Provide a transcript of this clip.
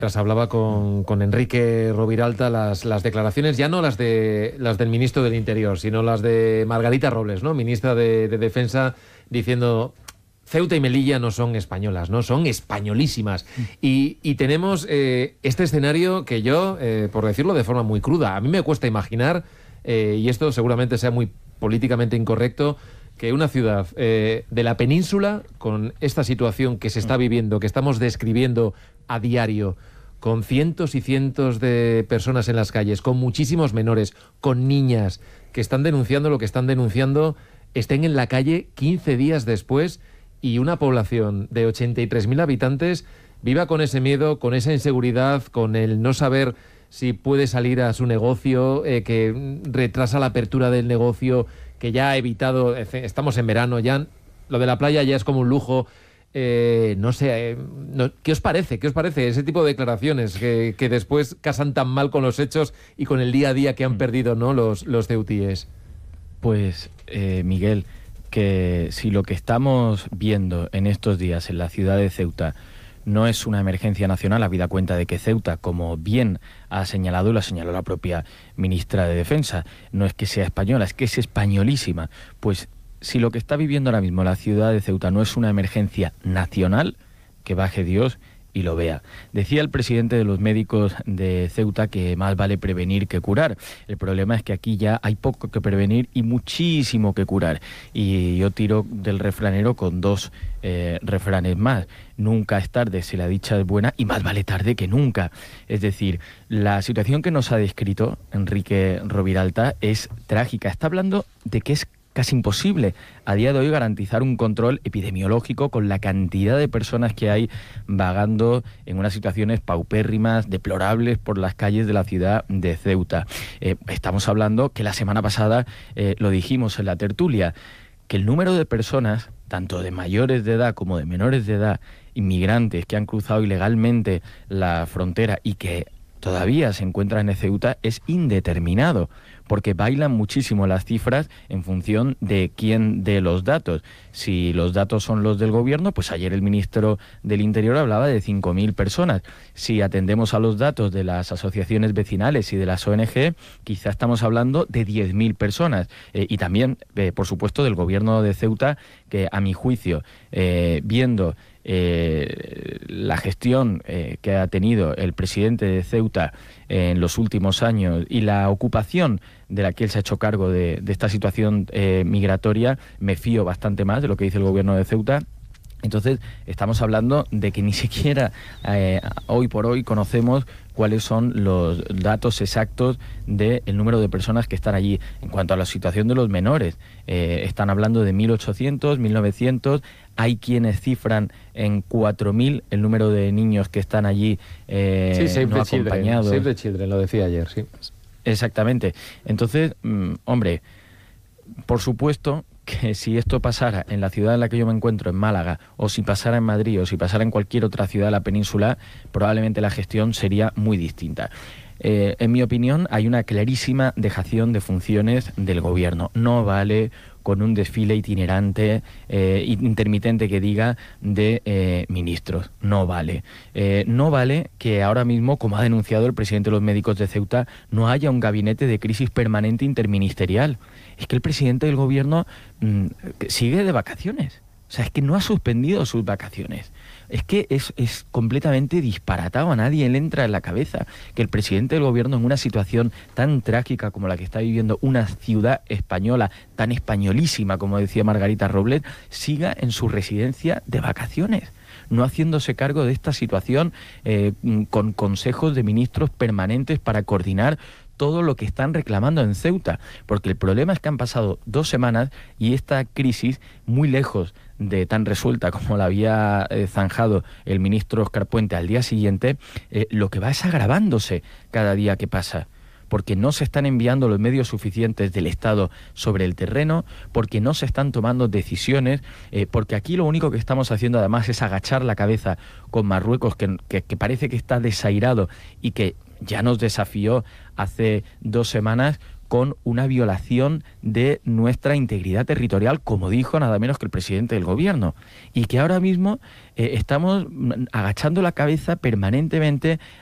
Tras hablaba con Enrique Roviralta las declaraciones, ya no las del ministro del Interior, sino las de Margarita Robles, ¿no? Ministra de Defensa, diciendo: Ceuta y Melilla no son españolas, no son españolísimas. Y tenemos este escenario que yo, por decirlo de forma muy cruda, a mí me cuesta imaginar, y esto seguramente sea muy políticamente incorrecto, que una ciudad de la península, con esta situación que se está viviendo, que estamos describiendo a diario, con cientos y cientos de personas en las calles, con muchísimos menores, con niñas que están denunciando lo que están denunciando, estén en la calle 15 días después, y una población de 83.000 habitantes viva con ese miedo, con esa inseguridad, con el no saber si puede salir a su negocio, que retrasa la apertura del negocio, que ya ha evitado, estamos en verano, ya lo de la playa ya es como un lujo. No sé, ¿qué os parece? ¿Qué os parece ese tipo de declaraciones que después casan tan mal con los hechos y con el día a día que han perdido, ¿no?, los ceutíes? Pues, Miguel, que si lo que estamos viendo en estos días en la ciudad de Ceuta no es una emergencia nacional, habida cuenta de que Ceuta, como bien ha señalado y lo ha señalado la propia ministra de Defensa, no es que sea española, es que es españolísima, pues si lo que está viviendo ahora mismo la ciudad de Ceuta no es una emergencia nacional, que baje Dios y lo vea. Decía el presidente de los médicos de Ceuta que más vale prevenir que curar. El problema es que aquí ya hay poco que prevenir y muchísimo que curar. Y yo tiro del refranero con dos refranes más. Nunca es tarde si la dicha es buena, y más vale tarde que nunca. Es decir, la situación que nos ha descrito Enrique Roviralta es trágica. Está hablando de que es casi imposible a día de hoy garantizar un control epidemiológico con la cantidad de personas que hay vagando en unas situaciones paupérrimas, deplorables por las calles de la ciudad de Ceuta. Estamos hablando que la semana pasada, lo dijimos en la tertulia, que el número de personas, tanto de mayores de edad como de menores de edad, inmigrantes que han cruzado ilegalmente la frontera y que todavía se encuentran en Ceuta, es indeterminado, porque bailan muchísimo las cifras en función de quién dé los datos. Si los datos son los del gobierno, pues ayer el ministro del Interior hablaba de 5.000 personas. Si atendemos a los datos de las asociaciones vecinales y de las ONG, quizá estamos hablando de 10.000 personas. Y también, por supuesto, del gobierno de Ceuta, que a mi juicio, viendo la gestión que ha tenido el presidente de Ceuta en los últimos años y la ocupación de la que él se ha hecho cargo de esta situación migratoria, me fío bastante más de lo que dice el gobierno de Ceuta. Entonces, estamos hablando de que ni siquiera hoy por hoy conocemos cuáles son los datos exactos del número de personas que están allí. En cuanto a la situación de los menores, están hablando de 1.800, 1.900, hay quienes cifran en 4.000 el número de niños que están allí no acompañados. Save the Children, lo decía ayer, sí. Exactamente. Entonces, hombre, por supuesto que si esto pasara en la ciudad en la que yo me encuentro, en Málaga, o si pasara en Madrid, o si pasara en cualquier otra ciudad de la península, probablemente la gestión sería muy distinta. En mi opinión, hay una clarísima dejación de funciones del gobierno. No vale con un desfile itinerante, intermitente que diga de ministros. No vale. No vale que ahora mismo, como ha denunciado el presidente de los médicos de Ceuta, no haya un gabinete de crisis permanente interministerial. Es que el presidente del gobierno sigue de vacaciones. O sea, es que no ha suspendido sus vacaciones. Es que es completamente disparatado, a nadie le entra en la cabeza que el presidente del gobierno, en una situación tan trágica como la que está viviendo una ciudad española, tan españolísima como decía Margarita Robles, siga en su residencia de vacaciones, no haciéndose cargo de esta situación con consejos de ministros permanentes para coordinar todo lo que están reclamando en Ceuta, porque el problema es que han pasado 2 semanas y esta crisis, muy lejos de tan resuelta como la había zanjado el ministro Óscar Puente al día siguiente, lo que va es agravándose cada día que pasa, porque no se están enviando los medios suficientes del Estado sobre el terreno, porque no se están tomando decisiones, porque aquí lo único que estamos haciendo además es agachar la cabeza con Marruecos, que parece que está desairado y que ya nos desafió hace 2 semanas con una violación de nuestra integridad territorial, como dijo nada menos que el presidente del gobierno, y que ahora mismo estamos agachando la cabeza permanentemente